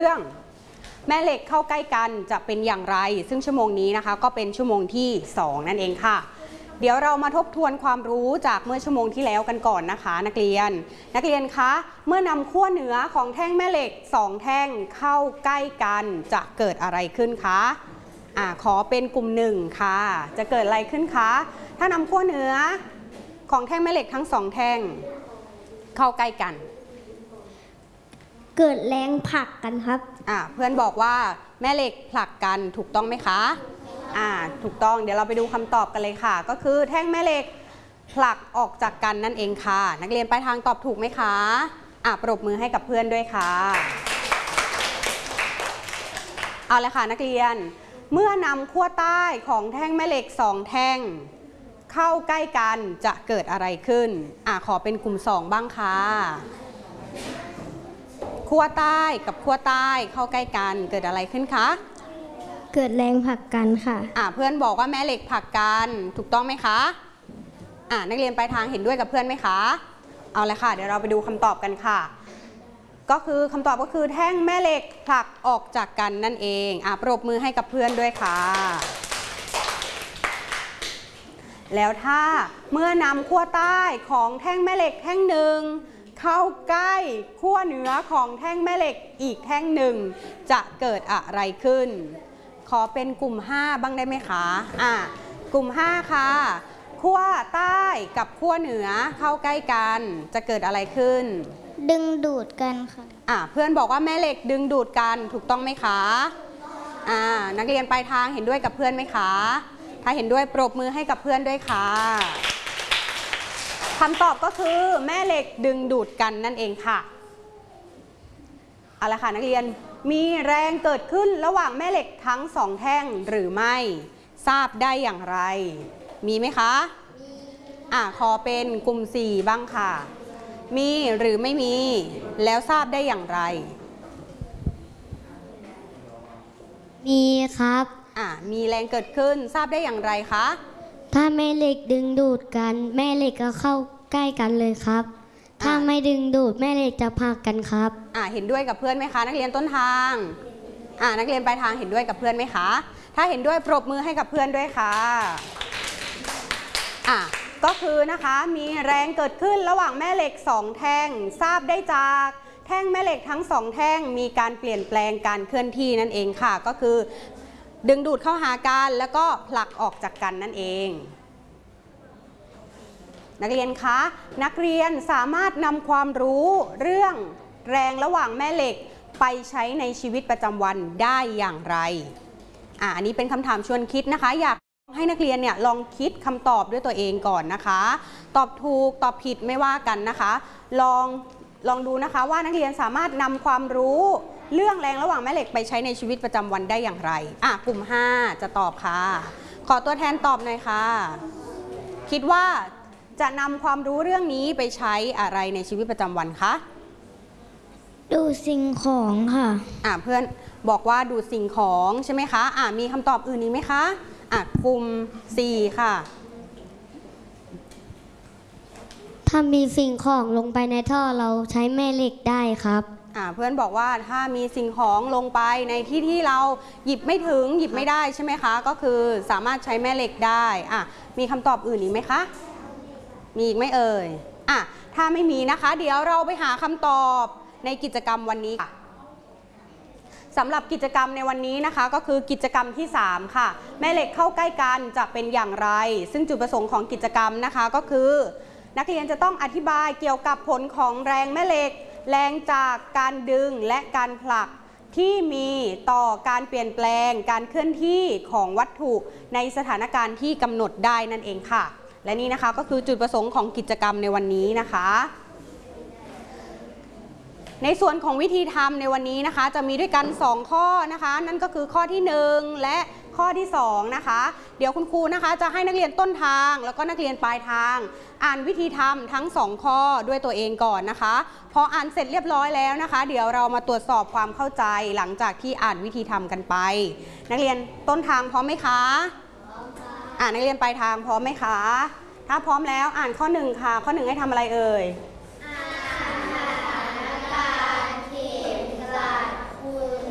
เรื่องแม่เหล็กเข้าใกล้กันจะเป็นอย่างไรซึ่งชั่วโมงนี้นะคะก็เป็นชั่วโมงที่2นั่นเองค่ะเดี๋ยวเรามาทบทวนความรู้จากเมื่อชั่วโมงที่แล้วกันก่อนนะคะนักเรียนคะเมื่อนำขั้วเหนือของแท่งแม่เหล็ก2แท่งเข้าใกล้กันจะเกิดอะไรขึ้นคะขอเป็นกลุ่ม1ค่ะจะเกิดอะไรขึ้นคะถ้านำขั้วเหนือของแท่งแม่เหล็กทั้ง2แท่งเข้าใกล้กันเกิดแรงผลักกันครับเพื่อนบอกว่าแม่เหล็กผลักกันถูกต้องไหมคะถูกต้องเดี๋ยวเราไปดูคำตอบกันเลยค่ะก็คือแท่งแม่เหล็กผลักออกจากกันนั่นเองค่ะนักเรียนปลายทางตอบถูกไหมคะปรบมือให้กับเพื่อนด้วยค่ะเอาเลยค่ะนักเรียนเมื่อนำขั้วใต้ของแท่งแม่เหล็ก2แท่งเข้าใกล้กันจะเกิดอะไรขึ้นขอเป็นกลุ่ม2บ้างค่ะขั้วใต้กับขั้วใต้เข้าใกล้กันเกิดอะไรขึ้นคะเกิดแรงผลักกันค่ะเพื่อนบอกว่าแม่เหล็กผลักกันถูกต้องไหมคะนักเรียนปลายทางเห็นด้วยกับเพื่อนไหมคะเอาเลยค่ะเดี๋ยวเราไปดูคำตอบกันค่ะก็คือคำตอบก็คือแท่งแม่เหล็กผลักออกจากกันนั่นเองปรบมือให้กับเพื่อนด้วยค่ะแล้วถ้าเมื่อนำขั้วใต้ของแท่งแม่เหล็กแท่งหนึ่งเข้าใกล้ขั้วเหนือของแท่งแม่เหล็กอีกแท่งหนึ่งจะเกิดอะไรขึ้นขอเป็นกลุ่ม5บ้างได้ไหมคะกลุ่ม5ค่ะขั้วใต้กับขั้วเหนือเข้าใกล้กันจะเกิดอะไรขึ้นดึงดูดกันค่ะเพื่อนบอกว่าแม่เหล็กดึงดูดกันถูกต้องไหมคะนักเรียนปลายทางเห็นด้วยกับเพื่อนไหมคะถ้าเห็นด้วยปรบมือให้กับเพื่อนด้วยค่ะคำตอบก็คือแม่เหล็กดึงดูดกันนั่นเองค่ะเอาละค่ะนักเรียนมีแรงเกิดขึ้นระหว่างแม่เหล็กทั้ง2แท่งหรือไม่ทราบได้อย่างไรมีไหมคะขอเป็นกลุ่ม4บ้างค่ะมีหรือไม่มีแล้วทราบได้อย่างไรมีครับมีแรงเกิดขึ้นทราบได้อย่างไรคะถ้าแม่เหล็กดึงดูดกันแม่เหล็กก็เข้าใกล้กันเลยครับถ้าไม่ดึงดูดแม่เหล็กจะผลักกันครับเห็นด้วยกับเพื่อนไหมคะนักเรียนต้นทางนักเรียนปลายทางเห็นด้วยกับเพื่อนไหมคะถ้าเห็นด้วยปรบมือให้กับเพื่อนด้วยค่ะก็คือนะคะมีแรงเกิดขึ้นระหว่างแม่เหล็ก2แท่งทราบได้จากแท่งแม่เหล็กทั้ง2แท่งมีการเปลี่ยนแปลงการเคลื่อนที่นั่นเองค่ะก็คือดึงดูดเข้าหากันแล้วก็ผลักออกจากกันนั่นเองนักเรียนคะนักเรียนสามารถนำความรู้เรื่องแรงระหว่างแม่เหล็กไปใช้ในชีวิตประจำวันได้อย่างไรอันนี้เป็นคำถามชวนคิดนะคะอยากให้นักเรียนเนี่ยลองคิดคำตอบด้วยตัวเองก่อนนะคะตอบถูกตอบผิดไม่ว่ากันนะคะลองดูนะคะว่านักเรียนสามารถนำความรู้เรื่องแรงระหว่างแม่เหล็กไปใช้ในชีวิตประจำวันได้อย่างไรกลุ่ม5จะตอบค่ะขอตัวแทนตอบหน่อยค่ะคิดว่าจะนำความรู้เรื่องนี้ไปใช้อะไรในชีวิตประจำวันคะดูสิ่งของค่ะเพื่อนบอกว่าดูสิ่งของใช่ไหมคะมีคำตอบอื่นอีกไหมคะกลุ่ม4ค่ะถ้ามีสิ่งของลงไปในท่อเราใช้แม่เหล็กได้ครับเพื่อนบอกว่าถ้ามีสิ่งของลงไปในที่เราหยิบไม่ถึงหยิบไม่ได้ใช่ไหมคะก็คือสามารถใช้แม่เหล็กได้มีคำตอบอื่นอีกไหมคะมีอีกไหมเอ่ยถ้าไม่มีนะคะเดี๋ยวเราไปหาคำตอบในกิจกรรมวันนี้ค่ะสำหรับกิจกรรมในวันนี้นะคะก็คือกิจกรรมที่3ค่ะแม่เหล็กเข้าใกล้กันจะเป็นอย่างไรซึ่งจุดประสงค์ของกิจกรรมนะคะก็คือนักเรียนจะต้องอธิบายเกี่ยวกับผลของแรงแม่เหล็กแรงจากการดึงและการผลักที่มีต่อการเปลี่ยนแปลงการเคลื่อนที่ของวัตถุในสถานการณ์ที่กำหนดได้นั่นเองค่ะและนี่นะคะก็คือจุดประสงค์ของกิจกรรมในวันนี้นะคะในส่วนของวิธีทำในวันนี้นะคะจะมีด้วยกัน2ข้อนะคะนั่นก็คือข้อที่1และข้อที่2นะคะเดี๋ยวคุณครูนะคะจะให้นักเรียนต้นทางแล้วก็นักเรียนปลายทางอ่านวิธีทำทั้ง2ข้อด้วยตัวเองก่อนนะคะพออ่านเสร็จเรียบร้อยแล้วนะคะเดี๋ยวเรามาตรวจสอบความเข้าใจหลังจากที่อ่านวิธีทำกันไปนักเรียนต้นทางพร้อมไหมคะนักเรียนปลายทางพร้อมไหมคะถ้าพร้อมแล้วอ่านข้อ1ค่ะข้อ1ให้ทำอะไรเอ่ย